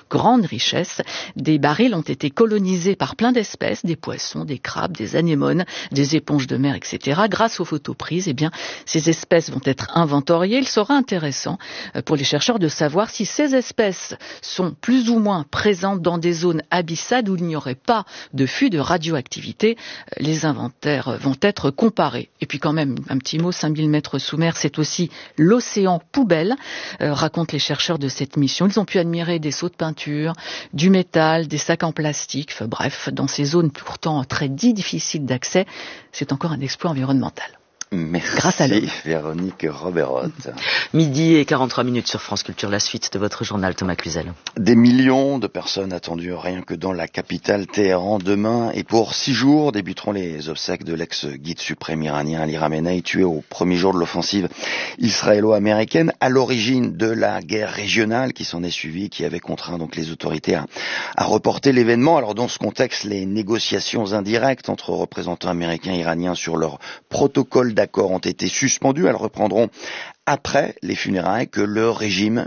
grande richesse. Des barils ont été colonisés par plein d'espèces, des poissons, des crabes, des anémones, des éponges de mer, etc. Grâce aux photos prises, ces espèces vont être inventoriées. Il sera intéressant pour les chercheurs de savoir si ces espèces sont plus ou moins présentes dans des zones abyssales où il n'y aurait pas de fuite de radioactivité. Les inventaires vont être comparés. Et puis quand même, un petit mot, 5000 mètres sous mer, c'est aussi l'océan poubelle, racontent les chercheurs de cette mission. Ils ont pu admirer des seaux de peinture, du métal, des sacs en plastique, bref, dans ces zones pourtant très difficiles d'accès, c'est encore un exploit environnemental. Merci grâce à Véronique Roberotte. Midi et 43 minutes sur France Culture, la suite de votre journal Thomas Cluzel. Des millions de personnes attendues rien que dans la capitale Téhéran demain, et pour 6 jours débuteront les obsèques de l'ex-guide suprême iranien Ali Khamenei, tué au premier jour de l'offensive israélo-américaine, à l'origine de la guerre régionale qui s'en est suivie, qui avait contraint donc les autorités à reporter l'événement. Alors dans ce contexte, les négociations indirectes entre représentants américains et iraniens sur leur protocole d'accord ont été suspendues. Elles reprendront après les funérailles que le régime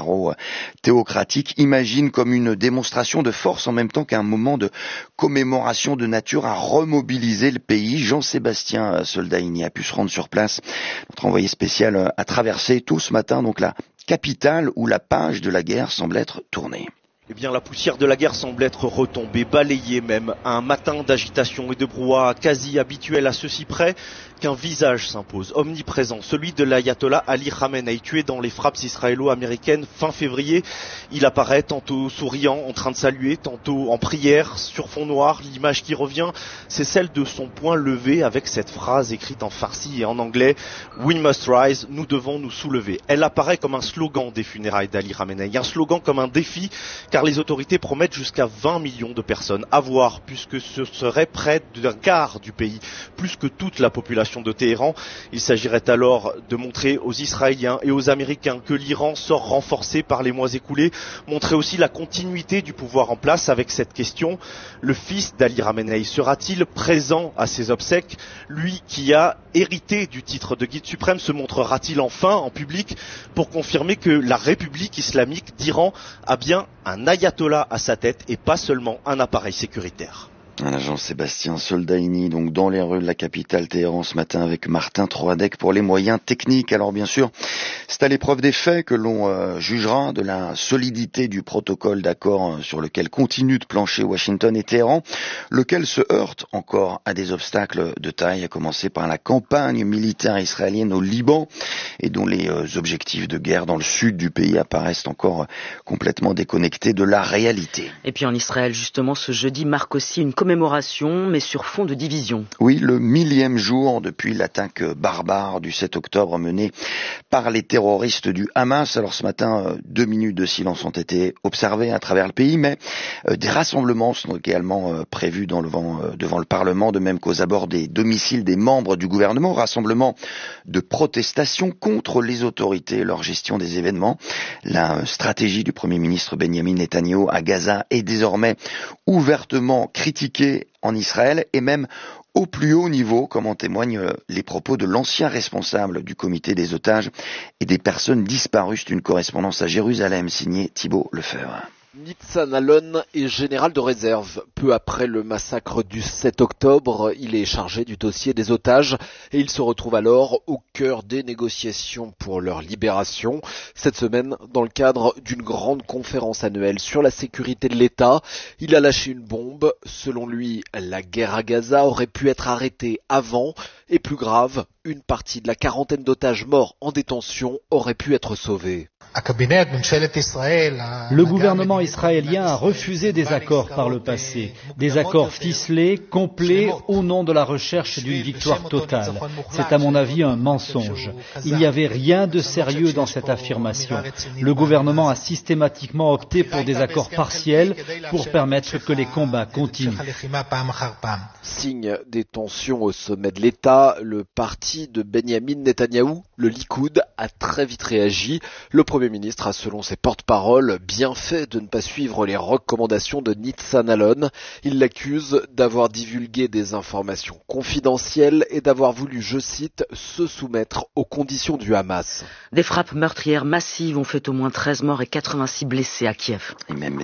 militaro-théocratique imagine comme une démonstration de force en même temps qu'un moment de commémoration de nature à remobiliser le pays. Jean-Sébastien Soldaini a pu se rendre sur place. Notre envoyé spécial a traversé tôt ce matin donc la capitale où la page de la guerre semble être tournée. Eh bien, la poussière de la guerre semble être retombée, balayée même. Un matin d'agitation et de brouhaha quasi habituel à ceci près qu'un visage s'impose, omniprésent, celui de l'ayatollah Ali Khamenei, tué dans les frappes israélo-américaines fin février. Il apparaît tantôt souriant, en train de saluer, tantôt en prière, sur fond noir. L'image qui revient, c'est celle de son poing levé avec cette phrase écrite en farsi et en anglais « We must rise », nous devons nous soulever. Elle apparaît comme un slogan des funérailles d'Ali Khamenei, un slogan comme un défi, car les autorités promettent jusqu'à 20 millions de personnes à voir, puisque ce serait près d'un quart du pays, plus que toute la population de Téhéran. Il s'agirait alors de montrer aux Israéliens et aux Américains que l'Iran sort renforcé par les mois écoulés, montrer aussi la continuité du pouvoir en place avec cette question. Le fils d'Ali Khamenei sera-t-il présent à ses obsèques? Lui qui a hérité du titre de guide suprême se montrera-t-il enfin en public pour confirmer que la République islamique d'Iran a bien un ayatollah à sa tête et pas seulement un appareil sécuritaire? Un agent Sébastien Soldaini, donc dans les rues de la capitale Téhéran ce matin avec Martin Troadec pour les moyens techniques. Alors bien sûr, c'est à l'épreuve des faits que l'on jugera de la solidité du protocole d'accord sur lequel continue de plancher Washington et Téhéran, lequel se heurte encore à des obstacles de taille, à commencer par la campagne militaire israélienne au Liban et dont les objectifs de guerre dans le sud du pays apparaissent encore complètement déconnectés de la réalité. Et puis en Israël, justement, ce jeudi marque aussi une commémoration, mais sur fond de division. Oui, le 1000e jour depuis l'attaque barbare du 7 octobre menée par les terroristes du Hamas. Alors ce matin, 2 minutes de silence ont été observées à travers le pays, mais des rassemblements sont également prévus devant le Parlement, de même qu'aux abords des domiciles des membres du gouvernement. Rassemblement de protestation contre les autorités et leur gestion des événements. La stratégie du Premier ministre Benjamin Netanyahou à Gaza est désormais ouvertement critiquée en Israël et même au plus haut niveau, comme en témoignent les propos de l'ancien responsable du comité des otages et des personnes disparues. C'est une correspondance à Jérusalem signée Thibault Lefebvre. Nitzan Alon est général de réserve. Peu après le massacre du 7 octobre, il est chargé du dossier des otages et il se retrouve alors au cœur des négociations pour leur libération. Cette semaine, dans le cadre d'une grande conférence annuelle sur la sécurité de l'État, il a lâché une bombe. Selon lui, la guerre à Gaza aurait pu être arrêtée avant et plus grave, une partie de la quarantaine d'otages morts en détention aurait pu être sauvée. Le gouvernement israélien a refusé des accords par le passé, des accords ficelés, complets, au nom de la recherche d'une victoire totale. C'est à mon avis un mensonge. Il n'y avait rien de sérieux dans cette affirmation. Le gouvernement a systématiquement opté pour des accords partiels pour permettre que les combats continuent. Signe des tensions au sommet de l'État, le parti de Benjamin Netanyahou, le Likoud, a très vite réagi. Le Premier ministre a, selon ses porte-paroles, bien fait de ne pas suivre les recommandations de Nitzan Alon. Il l'accuse d'avoir divulgué des informations confidentielles et d'avoir voulu, je cite, se soumettre aux conditions du Hamas. Des frappes meurtrières massives ont fait au moins 13 morts et 86 blessés à Kiev. Et même